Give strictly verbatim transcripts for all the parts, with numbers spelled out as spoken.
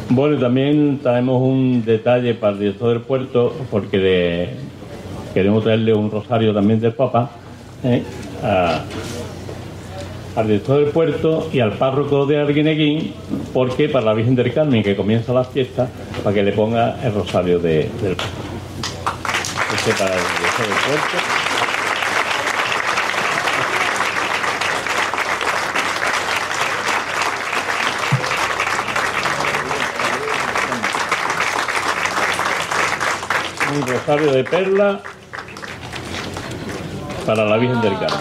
Bueno, y también traemos un detalle para el director del puerto, porque le, queremos traerle un rosario también del Papa, ¿eh? a, al director del puerto y al párroco de Arguineguín, porque para la Virgen del Carmen, que comienza la fiesta, para que le ponga el rosario de, del Papa. Este para el director del puerto. Un rosario de perla para la Virgen del Carmen.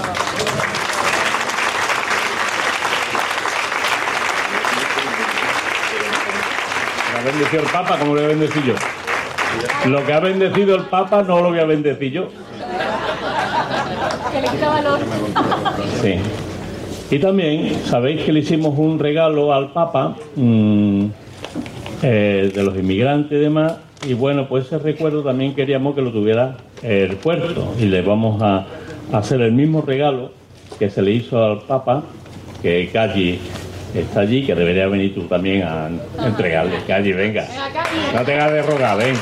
La bendició el Papa, como lo voy a bendecir yo. Lo que ha bendecido el Papa no lo voy a bendecir yo. Que le quita valor. Sí. Y también sabéis que le hicimos un regalo al Papa mmm, eh, de los inmigrantes y demás. Y bueno, pues ese recuerdo también queríamos que lo tuviera el puerto. Y le vamos a, a hacer el mismo regalo que se le hizo al Papa, que Calli está allí, que debería venir tú también a, a entregarle. Calli, venga. No te hagas de rogar, ven.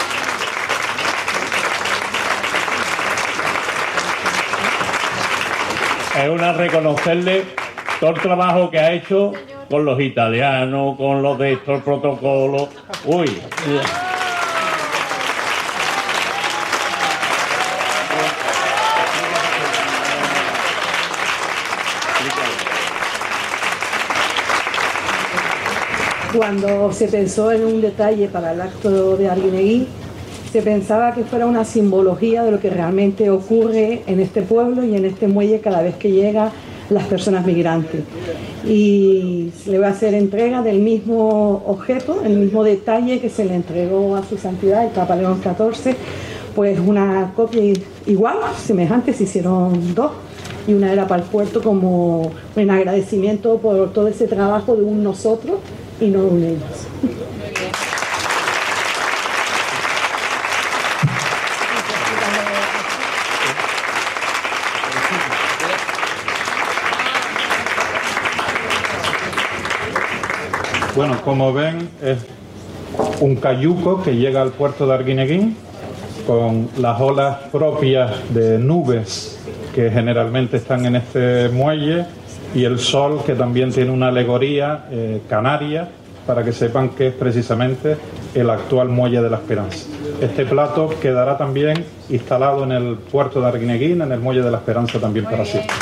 Es una reconocerle todo el trabajo que ha hecho con los italianos, con los de estos protocolos. Uy. Cuando se pensó en un detalle para el acto de Arguineguín, se pensaba que fuera una simbología de lo que realmente ocurre en este pueblo y en este muelle cada vez que llegan las personas migrantes. Y le va a hacer entrega del mismo objeto, el mismo detalle que se le entregó a su santidad, el Papa León catorce, pues una copia igual, semejante, se hicieron dos, y una era para el puerto como un agradecimiento por todo ese trabajo de un nosotros y no un ellos. Bueno, como ven, es un cayuco que llega al puerto de Arguineguín con las olas propias de nubes que generalmente están en este muelle y el sol, que también tiene una alegoría eh, canaria, para que sepan que es precisamente el actual muelle de la Esperanza. Este plato quedará también instalado en el puerto de Arguineguín, en el muelle de la Esperanza también para siempre.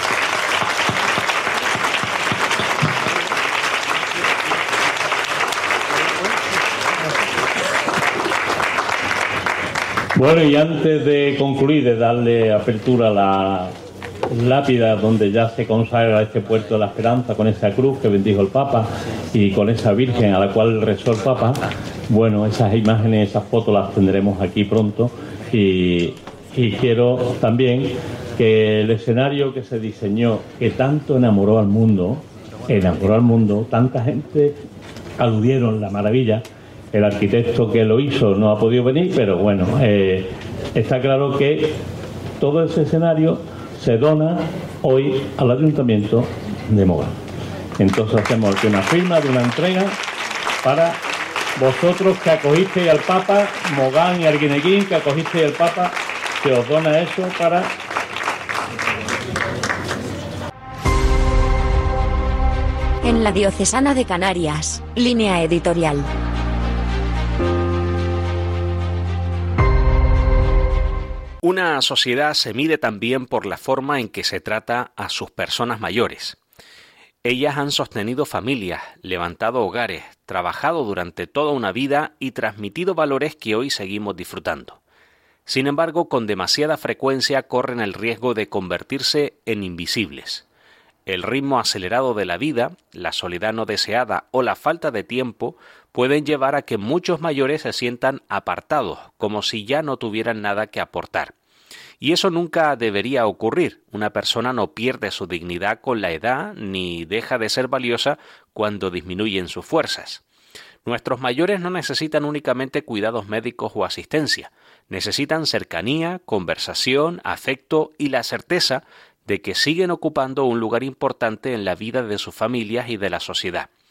Bueno, y antes de concluir, de darle apertura a la lápida donde ya se consagra este puerto de la Esperanza, con esa cruz que bendijo el Papa y con esa Virgen a la cual rezó el Papa, bueno, esas imágenes, esas fotos las tendremos aquí pronto. Y, y quiero también que el escenario que se diseñó, que tanto enamoró al mundo, enamoró al mundo, tanta gente aludieron la maravilla. El arquitecto que lo hizo no ha podido venir, pero bueno, eh, está claro que todo ese escenario se dona hoy al Ayuntamiento de Mogán. Entonces hacemos aquí una firma de una entrega para vosotros que acogisteis al Papa, Mogán y Arguineguín, que acogisteis al Papa, que os dona eso para... En la Diocesana de Canarias, Línea Editorial. Una sociedad se mide también por la forma en que se trata a sus personas mayores. Ellas han sostenido familias, levantado hogares, trabajado durante toda una vida y transmitido valores que hoy seguimos disfrutando. Sin embargo, con demasiada frecuencia corren el riesgo de convertirse en invisibles. El ritmo acelerado de la vida, la soledad no deseada o la falta de tiempo pueden llevar a que muchos mayores se sientan apartados, como si ya no tuvieran nada que aportar. Y eso nunca debería ocurrir. Una persona no pierde su dignidad con la edad ni deja de ser valiosa cuando disminuyen sus fuerzas. Nuestros mayores no necesitan únicamente cuidados médicos o asistencia. Necesitan cercanía, conversación, afecto y la certeza de que siguen ocupando un lugar importante en la vida de sus familias y de la sociedad.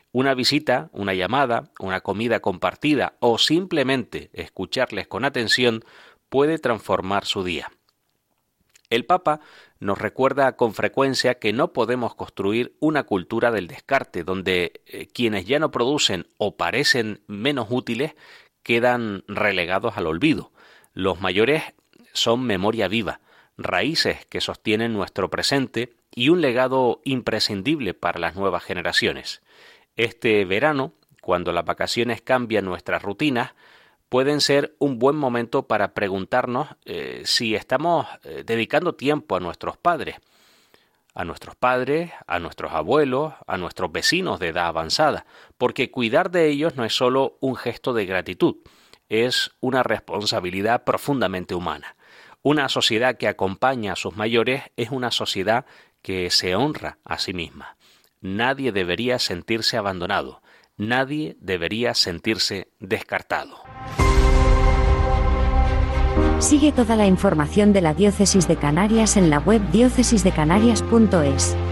Una visita, una llamada, una comida compartida o simplemente escucharles con atención puede transformar su día. El Papa nos recuerda con frecuencia que no podemos construir una cultura del descarte, donde eh, quienes ya no producen o parecen menos útiles quedan relegados al olvido. Los mayores son memoria viva, raíces que sostienen nuestro presente y un legado imprescindible para las nuevas generaciones. Este verano, cuando las vacaciones cambian nuestras rutinas, pueden ser un buen momento para preguntarnos eh, si estamos eh, dedicando tiempo a nuestros padres, a nuestros padres, a nuestros abuelos, a nuestros vecinos de edad avanzada, porque cuidar de ellos no es solo un gesto de gratitud, es una responsabilidad profundamente humana. Una sociedad que acompaña a sus mayores es una sociedad que se honra a sí misma. Nadie debería sentirse abandonado, nadie debería sentirse descartado. Sigue toda la información de la Diócesis de Canarias en la web diócesis de canarias punto es.